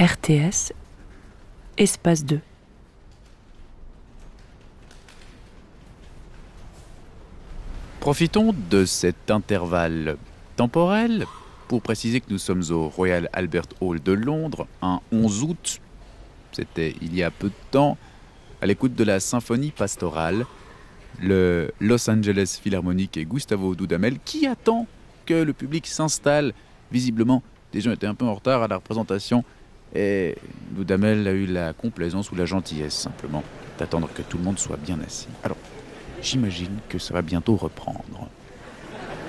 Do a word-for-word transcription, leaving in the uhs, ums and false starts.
R T S, espace deux. Profitons de cet intervalle temporel pour préciser que nous sommes au Royal Albert Hall de Londres, un onze août, c'était il y a peu de temps, à l'écoute de la symphonie pastorale, le Los Angeles Philharmonic et Gustavo Dudamel, qui attend que le public s'installe. Visiblement, les gens étaient un peu en retard à la représentation, et Dudamel a eu la complaisance ou la gentillesse, simplement, d'attendre que tout le monde soit bien assis. Alors, j'imagine que ça va bientôt reprendre.